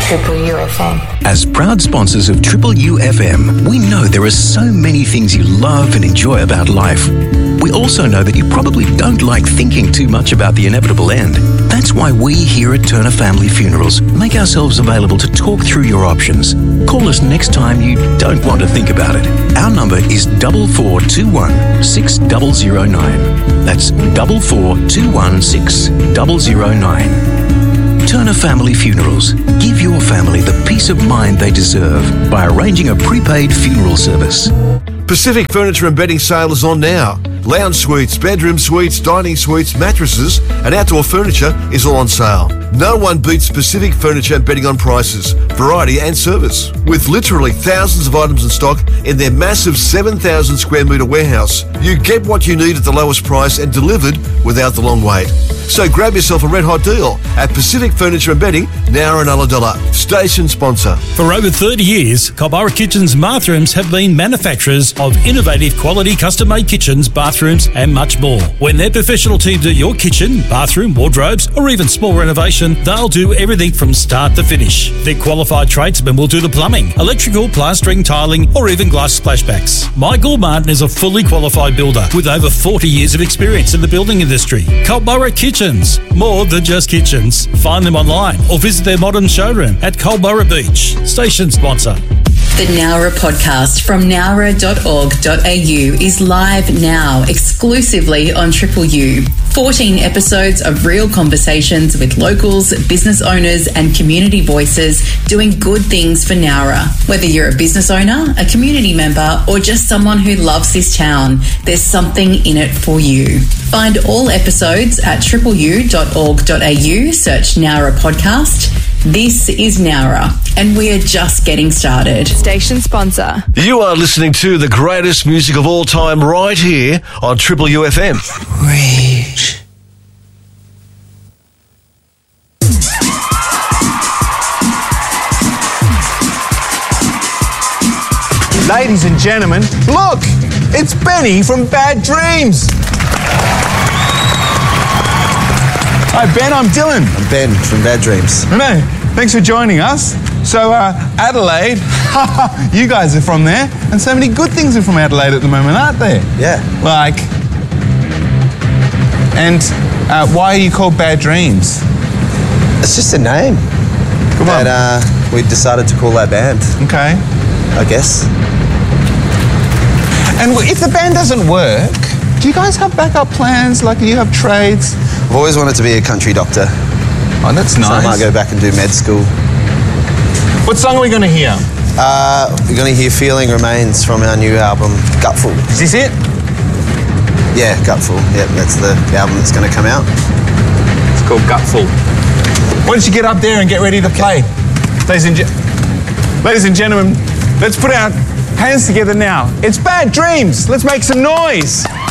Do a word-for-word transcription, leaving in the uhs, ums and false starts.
Triple U F M. As proud sponsors of Triple U F M, we know there are so many things you love and enjoy about life. We also know that you probably don't like thinking too much about the inevitable end. That's why we here at Turner Family Funerals make ourselves available to talk through your options. Call us next time you don't want to think about it. Our number is double four two one six zero zero nine. That's double four two one six zero zero nine. Turner Family Funerals. Give your family the peace of mind they deserve by arranging a prepaid funeral service. Pacific Furniture and Bedding sale is on now. Lounge suites, bedroom suites, dining suites, mattresses and outdoor furniture is all on sale. No one beats Pacific Furniture and Bedding on prices, variety and service. With literally thousands of items in stock in their massive seven thousand square metre warehouse, you get what you need at the lowest price and delivered without the long wait. So grab yourself a red hot deal at Pacific Furniture and Bedding, Nowra and Ulladulla. Station sponsor. For over thirty years, Culburra Kitchens Bathrooms have been manufacturers of innovative quality custom-made kitchens, bathrooms and much more. When their professional team do your kitchen, bathroom, wardrobes or even small renovation, they'll do everything from start to finish. Their qualified tradesmen will do the plumbing, electrical, plastering, tiling or even glass splashbacks. Michael Martin is a fully qualified builder with over forty years of experience in the building industry. Culburra Kitchens, more than just kitchens. Find them online or visit their modern showroom at Culburra Beach. Station sponsor. The Nowra podcast from nowra dot org dot a u is live now, exclusively on Triple U. fourteen episodes of real conversations with locals, business owners and community voices doing good things for Nowra. Whether you're a business owner, a community member or just someone who loves this town, there's something in it for you. Find all episodes at triple u dot org dot a u, search Nowra podcast. This is Nowra, and we are just getting started. Station sponsor. You are listening to the greatest music of all time right here on Triple U F M. Rage. Ladies and gentlemen, look! It's Benny from Bad Dreams. Hi, Ben, I'm Dylan. I'm Ben from Bad Dreams. I know. Thanks for joining us. So, uh, Adelaide, you guys are from there, and so many good things are from Adelaide at the moment, aren't there? Yeah. Like, and uh, why are you called Bad Dreams? It's just a name. Come that, on. Uh, we decided to call our band. Okay. I guess. And if the band doesn't work, do you guys have backup plans? Like, do you have trades? I've always wanted to be a country doctor. Oh, that's nice. So I might go back and do med school. What song are we going to hear? Uh, we're going to hear Feeling Remains from our new album, Gutful. Is this it? Yeah, Gutful. Yep, that's the album that's going to come out. It's called Gutful. Why don't you get up there and get ready to play? Ladies and, ge- Ladies and gentlemen, let's put our hands together now. It's Bad Dreams. Let's make some noise.